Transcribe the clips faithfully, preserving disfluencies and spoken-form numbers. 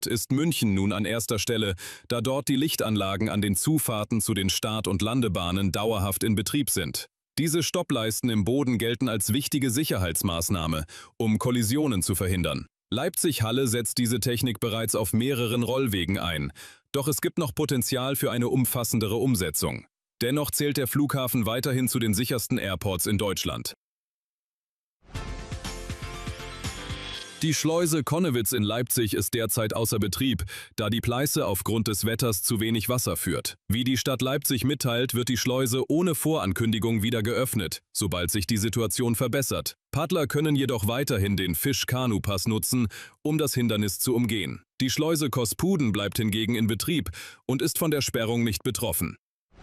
ist München nun an erster Stelle, da dort die Lichtanlagen an den Zufahrten zu den Start- und Landebahnen dauerhaft in Betrieb sind. Diese Stoppleisten im Boden gelten als wichtige Sicherheitsmaßnahme, um Kollisionen zu verhindern. Leipzig-Halle setzt diese Technik bereits auf mehreren Rollwegen ein, doch es gibt noch Potenzial für eine umfassendere Umsetzung. Dennoch zählt der Flughafen weiterhin zu den sichersten Airports in Deutschland. Die Schleuse Connewitz in Leipzig ist derzeit außer Betrieb, da die Pleiße aufgrund des Wetters zu wenig Wasser führt. Wie die Stadt Leipzig mitteilt, wird die Schleuse ohne Vorankündigung wieder geöffnet, sobald sich die Situation verbessert. Paddler können jedoch weiterhin den Fisch-Kanu-Pass nutzen, um das Hindernis zu umgehen. Die Schleuse Kospuden bleibt hingegen in Betrieb und ist von der Sperrung nicht betroffen.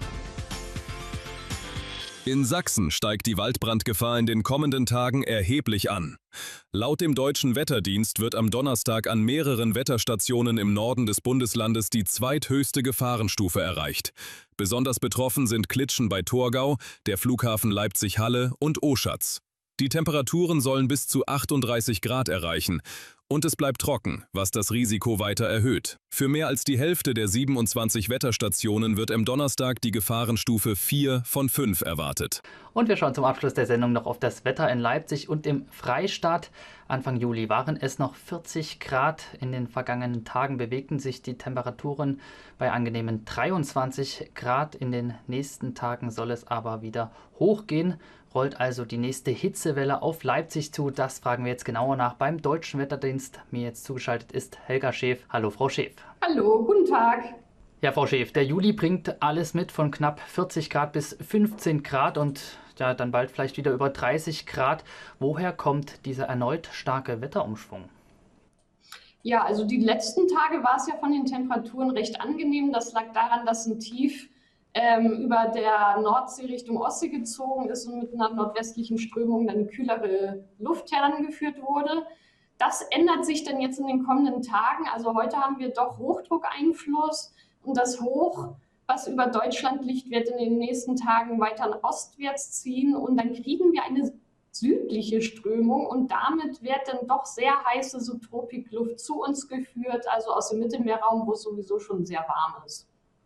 In Sachsen steigt die Waldbrandgefahr in den kommenden Tagen erheblich an. Laut dem Deutschen Wetterdienst wird am Donnerstag an mehreren Wetterstationen im Norden des Bundeslandes die zweithöchste Gefahrenstufe erreicht. Besonders betroffen sind Klitschen bei Torgau, der Flughafen Leipzig-Halle und Oschatz. Die Temperaturen sollen bis zu achtunddreißig Grad erreichen und es bleibt trocken, was das Risiko weiter erhöht. Für mehr als die Hälfte der siebenundzwanzig Wetterstationen wird am Donnerstag die Gefahrenstufe vier von fünf erwartet. Und wir schauen zum Abschluss der Sendung noch auf das Wetter in Leipzig und im Freistaat. Anfang Juli waren es noch vierzig Grad. In den vergangenen Tagen bewegten sich die Temperaturen bei angenehmen dreiundzwanzig Grad. In den nächsten Tagen soll es aber wieder hochgehen. Rollt also die nächste Hitzewelle auf Leipzig zu? Das fragen wir jetzt genauer nach beim Deutschen Wetterdienst. Mir jetzt zugeschaltet ist Helga Schäf. Hallo, Frau Schäf. Hallo, guten Tag. Ja, Frau Schäf, der Juli bringt alles mit von knapp vierzig Grad bis fünfzehn Grad und ja, dann bald vielleicht wieder über dreißig Grad. Woher kommt dieser erneut starke Wetterumschwung? Ja, also die letzten Tage war es ja von den Temperaturen recht angenehm. Das lag daran, dass ein Tief ähm, über der Nordsee Richtung Ostsee gezogen ist und mit einer nordwestlichen Strömung dann kühlere Luft herangeführt wurde. Das ändert sich dann jetzt in den kommenden Tagen. Also heute haben wir doch Hochdruckeinfluss und das Hoch, was über Deutschland liegt, wird in den nächsten Tagen weiter ostwärts ziehen und dann kriegen wir eine südliche Strömung und damit wird dann doch sehr heiße Subtropikluft zu uns geführt, also aus dem Mittelmeerraum, wo es sowieso schon sehr warm ist.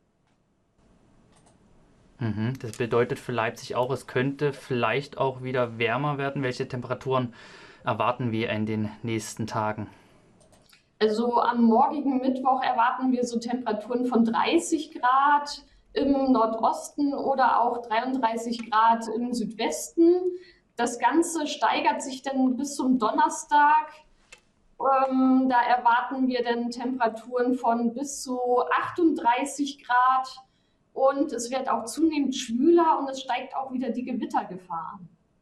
Das bedeutet für Leipzig auch, es könnte vielleicht auch wieder wärmer werden. Welche Temperaturen erwarten wir in den nächsten Tagen? Also am morgigen Mittwoch erwarten wir so Temperaturen von dreißig Grad im Nordosten oder auch dreiunddreißig Grad im Südwesten. Das Ganze steigert sich dann bis zum Donnerstag. Ähm, da erwarten wir dann Temperaturen von bis zu achtunddreißig Grad. Und es wird auch zunehmend schwüler und es steigt auch wieder die Gewittergefahr.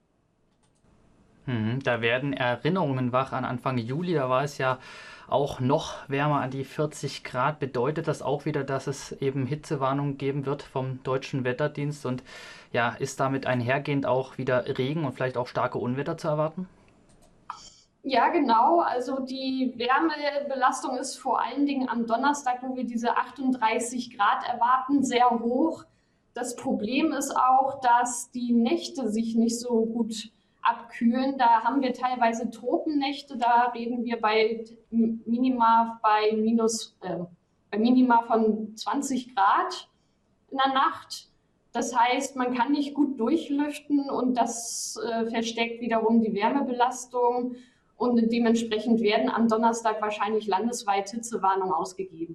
Hm, da werden Erinnerungen wach an Anfang Juli. Da war es ja auch noch wärmer, an die vierzig Grad. Bedeutet das auch wieder, dass es eben Hitzewarnungen geben wird vom Deutschen Wetterdienst? Und ja, ist damit einhergehend auch wieder Regen und vielleicht auch starke Unwetter zu erwarten? Ja, genau. Also die Wärmebelastung ist vor allen Dingen am Donnerstag, wo wir diese achtunddreißig Grad erwarten, sehr hoch. Das Problem ist auch, dass die Nächte sich nicht so gut abkühlen. Da haben wir teilweise Tropennächte, da reden wir bei Minima bei minus äh, bei Minima von zwanzig Grad in der Nacht. Das heißt, man kann nicht gut durchlüften und das äh, verstärkt wiederum die Wärmebelastung. Und dementsprechend werden am Donnerstag wahrscheinlich landesweit Hitzewarnungen ausgegeben.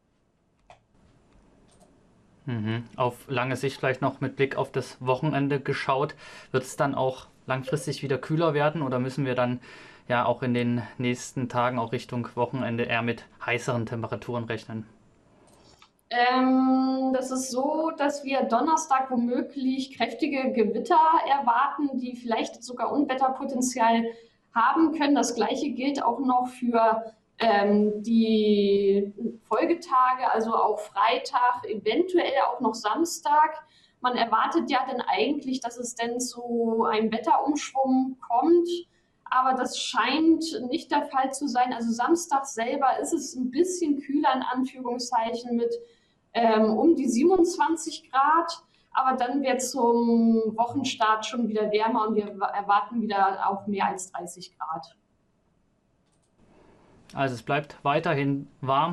Mhm. Auf lange Sicht vielleicht noch mit Blick auf das Wochenende geschaut. Wird es dann auch langfristig wieder kühler werden oder müssen wir dann ja auch in den nächsten Tagen auch Richtung Wochenende eher mit heißeren Temperaturen rechnen? Ähm, das ist so, dass wir Donnerstag womöglich kräftige Gewitter erwarten, die vielleicht sogar Unwetterpotenzial haben können. Das Gleiche gilt auch noch für ähm, die Folgetage, also auch Freitag, eventuell auch noch Samstag. Man erwartet ja dann eigentlich, dass es denn zu einem Wetterumschwung kommt, aber das scheint nicht der Fall zu sein. Also Samstag selber ist es ein bisschen kühler in Anführungszeichen mit ähm, um die siebenundzwanzig Grad. Aber dann wird zum Wochenstart schon wieder wärmer und wir erwarten wieder auch mehr als dreißig Grad. Also es bleibt weiterhin warm.